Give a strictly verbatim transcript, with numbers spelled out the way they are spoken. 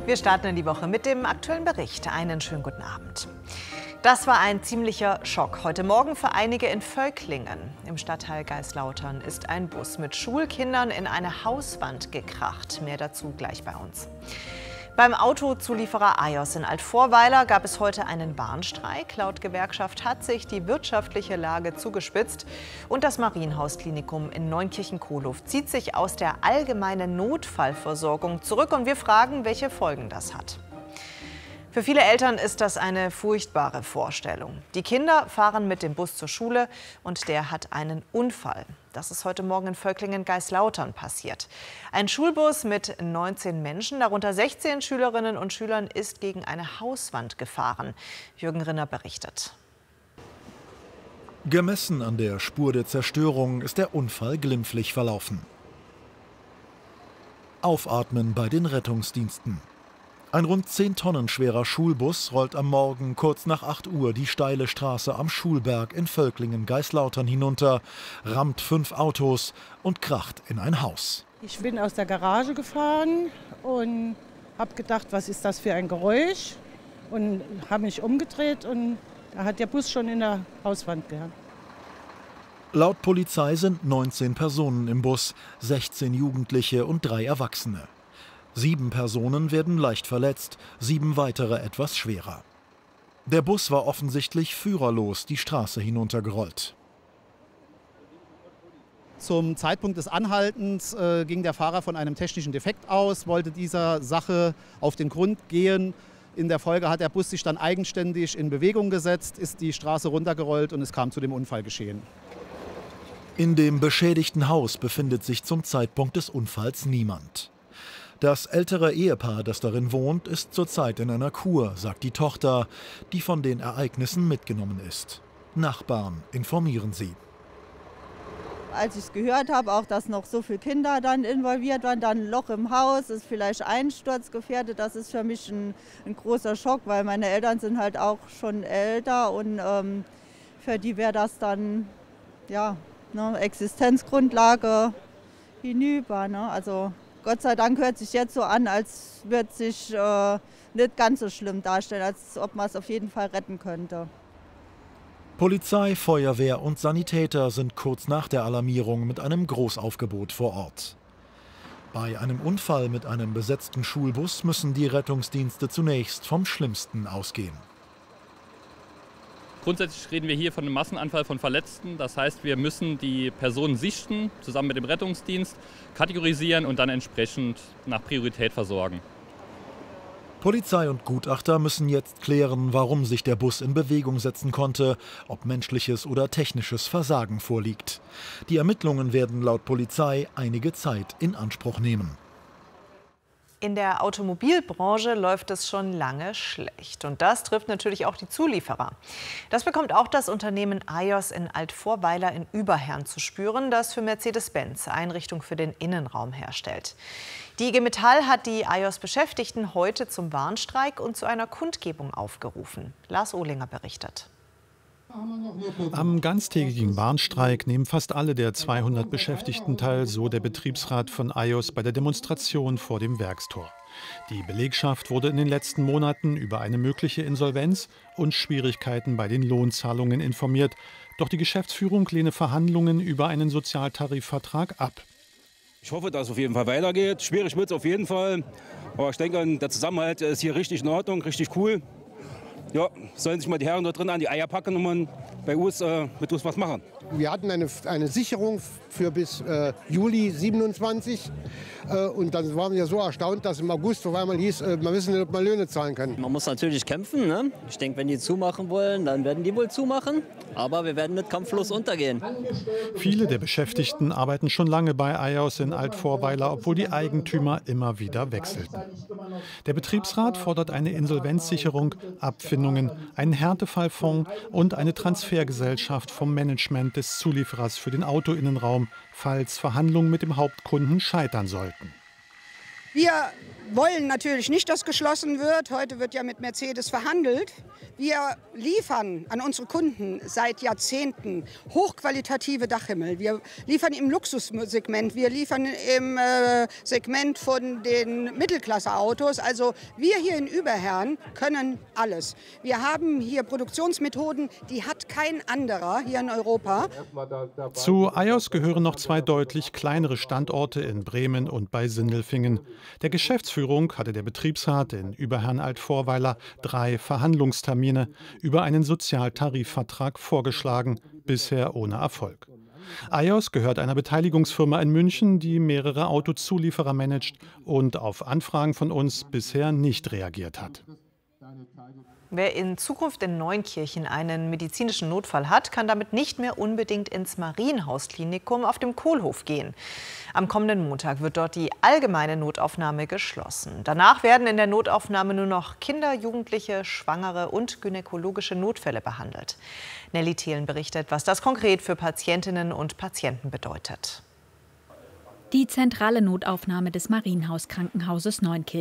Wir starten in die Woche mit dem aktuellen Bericht. Einen schönen guten Abend. Das war ein ziemlicher Schock heute Morgen für einige in Völklingen. Im Stadtteil Geislautern ist ein Bus mit Schulkindern in eine Hauswand gekracht. Mehr dazu gleich bei uns. Beim Autozulieferer Ajos in Altvorweiler gab es heute einen Warnstreik. Laut Gewerkschaft hat sich die wirtschaftliche Lage zugespitzt. Und das Marienhausklinikum in Neunkirchen-Kohluft zieht sich aus der allgemeinen Notfallversorgung zurück. Und wir fragen, welche Folgen das hat. Für viele Eltern ist das eine furchtbare Vorstellung. Die Kinder fahren mit dem Bus zur Schule und der hat einen Unfall. Das ist heute Morgen in Völklingen-Geislautern passiert. Ein Schulbus mit neunzehn Menschen, darunter sechzehn Schülerinnen und Schülern, ist gegen eine Hauswand gefahren. Jürgen Rinner berichtet. Gemessen an der Spur der Zerstörung ist der Unfall glimpflich verlaufen. Aufatmen bei den Rettungsdiensten. Ein rund zehn Tonnen schwerer Schulbus rollt am Morgen kurz nach acht Uhr die steile Straße am Schulberg in Völklingen-Geislautern hinunter, rammt fünf Autos und kracht in ein Haus. Ich bin aus der Garage gefahren und habe gedacht, was ist das für ein Geräusch? Und habe mich umgedreht und da hat der Bus schon in der Hauswand gehabt. Laut Polizei sind neunzehn Personen im Bus, sechzehn Jugendliche und drei Erwachsene. Sieben Personen werden leicht verletzt, sieben weitere etwas schwerer. Der Bus war offensichtlich führerlos die Straße hinuntergerollt. Zum Zeitpunkt des Anhaltens äh, ging der Fahrer von einem technischen Defekt aus, wollte dieser Sache auf den Grund gehen. In der Folge hat der Bus sich dann eigenständig in Bewegung gesetzt, ist die Straße runtergerollt und es kam zu dem Unfallgeschehen. In dem beschädigten Haus befindet sich zum Zeitpunkt des Unfalls niemand. Das ältere Ehepaar, das darin wohnt, ist zurzeit in einer Kur, sagt die Tochter, die von den Ereignissen mitgenommen ist. Nachbarn informieren sie. Als ich es gehört habe, auch dass noch so viele Kinder dann involviert waren, dann ein Loch im Haus, ist vielleicht einsturzgefährdet, das ist für mich ein, ein großer Schock, weil meine Eltern sind halt auch schon älter und ähm, für die wäre das dann ja, ne, Existenzgrundlage hinüber. Ne? Also Gott sei Dank hört sich jetzt so an, als würde sich äh, nicht ganz so schlimm darstellen, als ob man es auf jeden Fall retten könnte. Polizei, Feuerwehr und Sanitäter sind kurz nach der Alarmierung mit einem Großaufgebot vor Ort. Bei einem Unfall mit einem besetzten Schulbus müssen die Rettungsdienste zunächst vom Schlimmsten ausgehen. Grundsätzlich reden wir hier von einem Massenanfall von Verletzten. Das heißt, wir müssen die Personen sichten, zusammen mit dem Rettungsdienst, kategorisieren und dann entsprechend nach Priorität versorgen. Polizei und Gutachter müssen jetzt klären, warum sich der Bus in Bewegung setzen konnte, ob menschliches oder technisches Versagen vorliegt. Die Ermittlungen werden laut Polizei einige Zeit in Anspruch nehmen. In der Automobilbranche läuft es schon lange schlecht. Und das trifft natürlich auch die Zulieferer. Das bekommt auch das Unternehmen Ajos in Altvorweiler in Überherrn zu spüren, das für Mercedes-Benz Einrichtungen für den Innenraum herstellt. Die I G Metall hat die Ajos-Beschäftigten heute zum Warnstreik und zu einer Kundgebung aufgerufen. Lars Ohlinger berichtet. Am ganztägigen Warnstreik nehmen fast alle der zweihundert Beschäftigten teil, so der Betriebsrat von Ajos bei der Demonstration vor dem Werkstor. Die Belegschaft wurde in den letzten Monaten über eine mögliche Insolvenz und Schwierigkeiten bei den Lohnzahlungen informiert. Doch die Geschäftsführung lehne Verhandlungen über einen Sozialtarifvertrag ab. Ich hoffe, dass es auf jeden Fall weitergeht. Schwierig wird es auf jeden Fall. Aber ich denke, der Zusammenhalt ist hier richtig in Ordnung, richtig cool. Ja, sollen sich mal die Herren dort drin an die Eier packen und man bei uns äh, mit uns was machen. Wir hatten eine, eine Sicherung für bis äh, Juli siebenundzwanzig. Äh, und dann waren wir so erstaunt, dass im August auf einmal hieß, äh, wir wissen nicht, ob wir Löhne zahlen können. Man muss natürlich kämpfen. Ne? Ich denke, wenn die zumachen wollen, dann werden die wohl zumachen. Aber wir werden mit kampflos untergehen. Viele der Beschäftigten arbeiten schon lange bei Ajos in Altvorweiler, obwohl die Eigentümer immer wieder wechselten. Der Betriebsrat fordert eine Insolvenzsicherung, Abfindungen, einen Härtefallfonds und eine Transfergesellschaft vom Management des Zulieferers für den Autoinnenraum, falls Verhandlungen mit dem Hauptkunden scheitern sollten. Wir wollen natürlich nicht, dass geschlossen wird. Heute wird ja mit Mercedes verhandelt. Wir liefern an unsere Kunden seit Jahrzehnten hochqualitative Dachhimmel. Wir liefern im Luxussegment, wir liefern im äh, Segment von den Mittelklasse-Autos. Also wir hier in Überherrn können alles. Wir haben hier Produktionsmethoden, die hat kein anderer hier in Europa. Zu Ajos gehören noch zwei deutlich kleinere Standorte in Bremen und bei Sindelfingen. Der Geschäftsführung hatte der Betriebsrat in Überherrn-Altvorweiler drei Verhandlungstermine über einen Sozialtarifvertrag vorgeschlagen, bisher ohne Erfolg. Ajos gehört einer Beteiligungsfirma in München, die mehrere Autozulieferer managt und auf Anfragen von uns bisher nicht reagiert hat. Wer in Zukunft in Neunkirchen einen medizinischen Notfall hat, kann damit nicht mehr unbedingt ins Marienhaus-Klinikum auf dem Kohlhof gehen. Am kommenden Montag wird dort die allgemeine Notaufnahme geschlossen. Danach werden in der Notaufnahme nur noch Kinder, Jugendliche, Schwangere und gynäkologische Notfälle behandelt. Nelly Thelen berichtet, was das konkret für Patientinnen und Patienten bedeutet. Die zentrale Notaufnahme des Marienhaus-Krankenhauses Neunkirchen